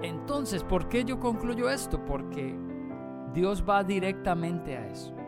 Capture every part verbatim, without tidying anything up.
Entonces, ¿por qué yo concluyo esto? Porque Dios va directamente a eso.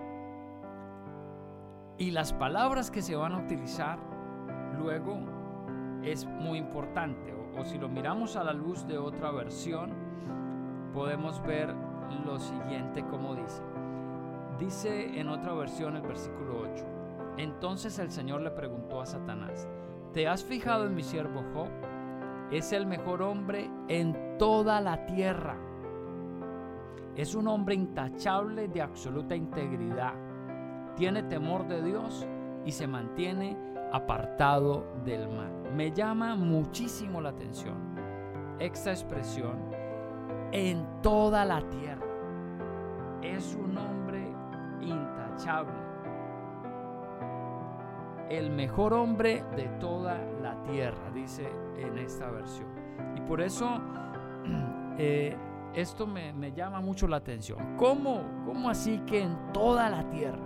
Y las palabras que se van a utilizar luego es muy importante. O, o si lo miramos a la luz de otra versión, podemos ver lo siguiente como dice. Dice en otra versión el versículo ocho. Entonces el Señor le preguntó a Satanás: ¿te has fijado en mi siervo Job? Es el mejor hombre en toda la tierra. Es un hombre intachable, de absoluta integridad. Tiene temor de Dios y se mantiene apartado del mal. Me llama muchísimo la atención esta expresión, en toda la tierra. Es un hombre intachable, el mejor hombre de toda la tierra, dice en esta versión. Y por eso eh, esto me, me llama mucho la atención. ¿Cómo, ¿Cómo así que en toda la tierra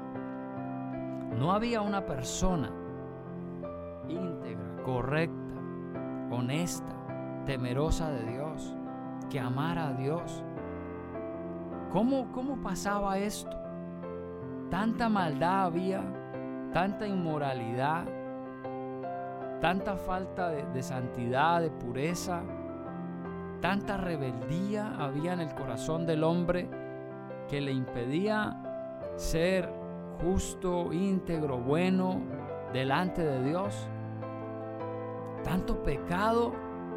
no había una persona íntegra, correcta, honesta, temerosa de Dios, que amara a Dios? ¿Cómo, cómo pasaba esto? Tanta maldad había, tanta inmoralidad, tanta falta de, de santidad, de pureza, tanta rebeldía había en el corazón del hombre que le impedía ser justo, íntegro, bueno delante de Dios. Tanto pecado.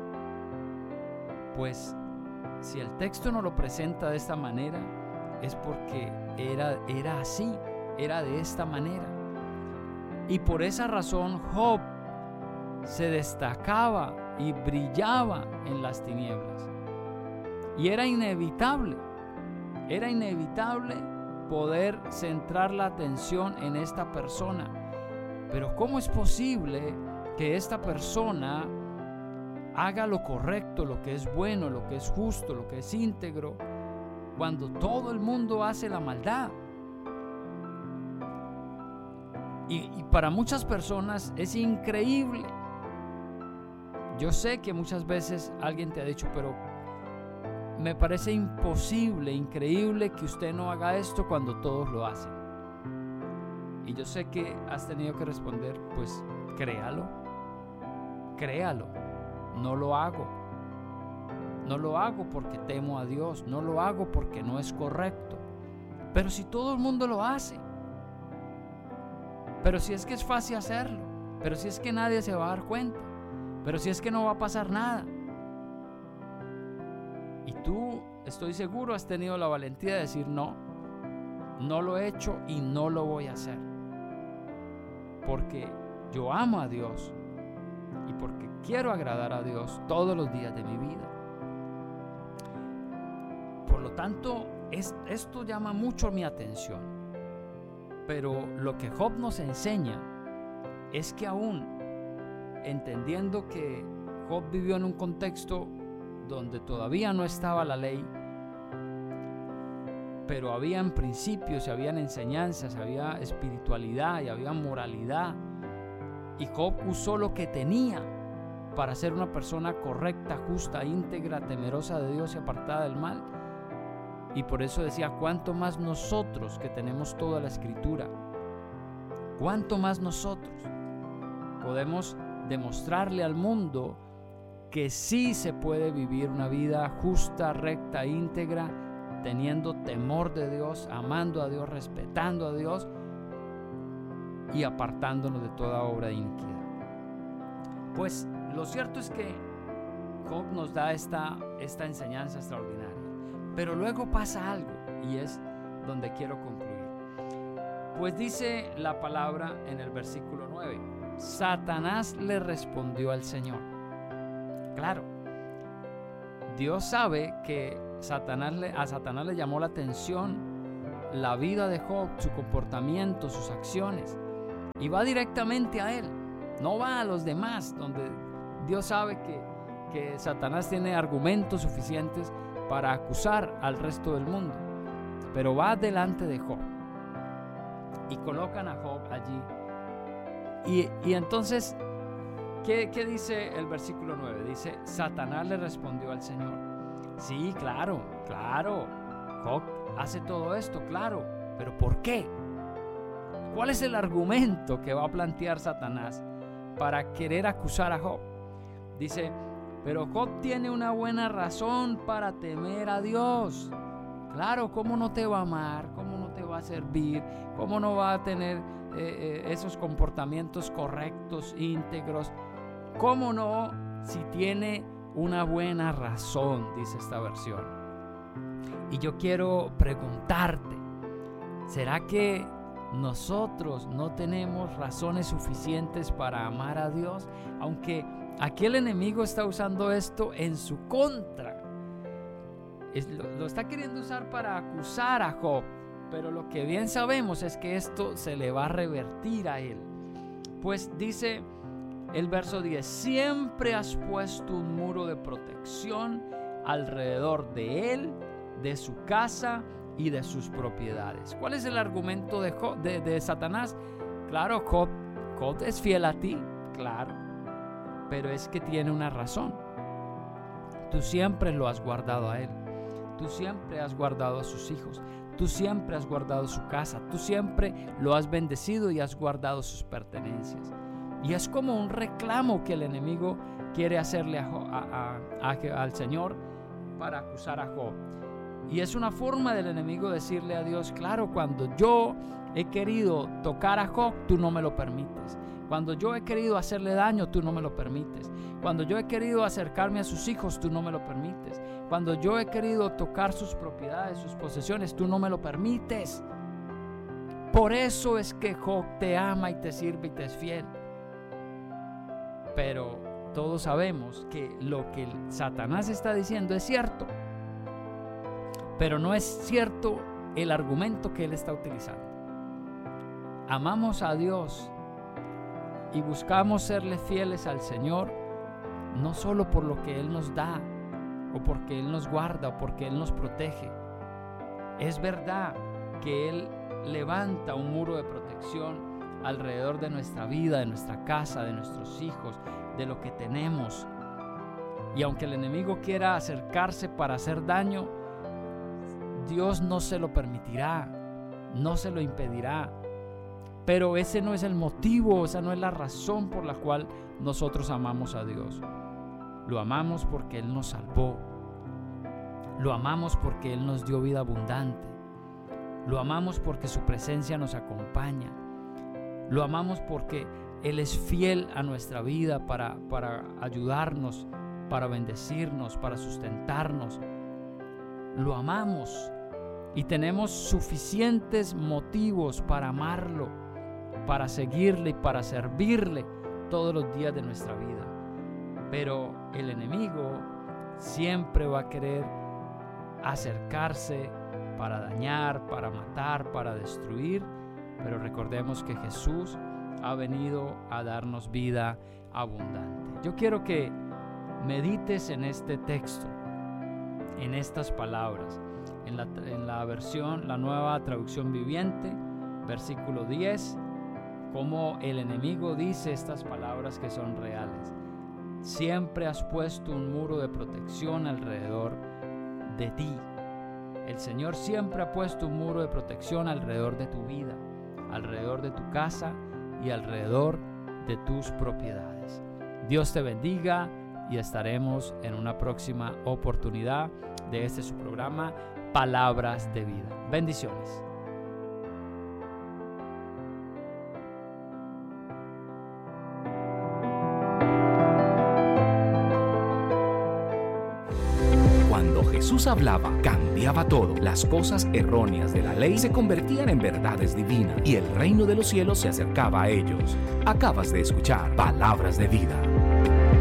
Pues si el texto no lo presenta de esta manera, es porque era, era así, era de esta manera. Y por esa razón Job se destacaba y brillaba en las tinieblas. Y era inevitable, era inevitable poder centrar la atención en esta persona. Pero ¿cómo es posible que esta persona haga lo correcto, lo que es bueno, lo que es justo, lo que es íntegro, cuando todo el mundo hace la maldad? Y, y para muchas personas es increíble. Yo sé que muchas veces alguien te ha dicho, pero me parece imposible, increíble que usted no haga esto cuando todos lo hacen. Y yo sé que has tenido que responder, pues créalo, créalo. No lo hago. No lo hago porque temo a Dios. No lo hago porque no es correcto. Pero si todo el mundo lo hace. Pero si es que es fácil hacerlo. Pero si es que nadie se va a dar cuenta. Pero si es que no va a pasar nada. Y tú, estoy seguro, has tenido la valentía de decir no. No lo he hecho y no lo voy a hacer. Porque yo amo a Dios. Y porque quiero agradar a Dios todos los días de mi vida. Por lo tanto, es, esto llama mucho mi atención. Pero lo que Job nos enseña es que aún entendiendo que Job vivió en un contexto donde todavía no estaba la ley, pero habían principios, habían enseñanzas, había espiritualidad y había moralidad. Y Job usó lo que tenía para ser una persona correcta, justa, íntegra, temerosa de Dios y apartada del mal. Y por eso decía, cuánto más nosotros que tenemos toda la escritura, cuánto más nosotros podemos demostrarle al mundo que sí se puede vivir una vida justa, recta, íntegra, teniendo temor de Dios, amando a Dios, respetando a Dios y apartándonos de toda obra de iniquidad. Pues lo cierto es que Job nos da esta, esta enseñanza extraordinaria. Pero luego pasa algo, y es donde quiero concluir. Pues dice la palabra en el versículo nueve: Satanás le respondió al Señor. Claro, Dios sabe que Satanás le, a Satanás le llamó la atención la vida de Job, su comportamiento, sus acciones, y va directamente a él, no va a los demás, donde Dios sabe que, que Satanás tiene argumentos suficientes para acusar al resto del mundo, pero va delante de Job y colocan a Job allí. Y, y entonces, ¿qué, ¿qué dice el versículo nueve? Dice, Satanás le respondió al Señor: Sí, claro, claro. Job hace todo esto, claro. Pero ¿por qué? ¿Cuál es el argumento que va a plantear Satanás para querer acusar a Job? Dice, pero Job tiene una buena razón para temer a Dios. Claro, ¿cómo no te va a amar? ¿Cómo no te va a servir? ¿Cómo no va a tener eh, eh, esos comportamientos correctos, íntegros? ¿Cómo no si tiene una buena razón? Dice esta versión. Y yo quiero preguntarte, ¿será que nosotros no tenemos razones suficientes para amar a Dios? Aunque aquí el enemigo está usando esto en su contra. Es, lo, lo está queriendo usar para acusar a Job. Pero lo que bien sabemos es que esto se le va a revertir a él. Pues dice el verso diez, siempre has puesto un muro de protección alrededor de él, de su casa y de sus propiedades. ¿Cuál es el argumento de, Job, de, de Satanás? Claro, Job, Job es fiel a ti, claro, pero es que tiene una razón. Tú siempre lo has guardado a él, tú siempre has guardado a sus hijos, tú siempre has guardado su casa, tú siempre lo has bendecido y has guardado sus pertenencias. Y es como un reclamo que el enemigo quiere hacerle a, a, a, a, al Señor para acusar a Job. Y es una forma del enemigo decirle a Dios, claro, cuando yo he querido tocar a Job, tú no me lo permites. Cuando yo he querido hacerle daño, tú no me lo permites. Cuando yo he querido acercarme a sus hijos, tú no me lo permites. Cuando yo he querido tocar sus propiedades, sus posesiones, tú no me lo permites. Por eso es que Job te ama y te sirve y te es fiel. Pero todos sabemos que lo que Satanás está diciendo es cierto. Pero no es cierto el argumento que él está utilizando. Amamos a Dios y buscamos serle fieles al Señor, no solo por lo que Él nos da, o porque Él nos guarda, o porque Él nos protege. Es verdad que Él levanta un muro de protección alrededor de nuestra vida, de nuestra casa, de nuestros hijos, de lo que tenemos. Y aunque el enemigo quiera acercarse para hacer daño, Dios no se lo permitirá, no se lo impedirá. Pero ese no es el motivo, esa no es la razón por la cual nosotros amamos a Dios. Lo amamos porque Él nos salvó. Lo amamos porque Él nos dio vida abundante. Lo amamos porque su presencia nos acompaña. Lo amamos porque Él es fiel a nuestra vida para, para ayudarnos, para bendecirnos, para sustentarnos. Lo amamos y tenemos suficientes motivos para amarlo, para seguirle y para servirle todos los días de nuestra vida. Pero el enemigo siempre va a querer acercarse para dañar, para matar, para destruir. Pero recordemos que Jesús ha venido a darnos vida abundante. Yo quiero que medites en este texto, en estas palabras, en la, en la versión, la Nueva Traducción Viviente, versículo diez, cómo el enemigo dice estas palabras que son reales. Siempre has puesto un muro de protección alrededor de ti. El Señor siempre ha puesto un muro de protección alrededor de tu vida, alrededor de tu casa y alrededor de tus propiedades. Dios te bendiga y estaremos en una próxima oportunidad de este su programa Palabras de Vida. Bendiciones. Cuando Jesús hablaba, cambiaba todo. Las cosas erróneas de la ley se convertían en verdades divinas y el reino de los cielos se acercaba a ellos. Acabas de escuchar Palabras de Vida.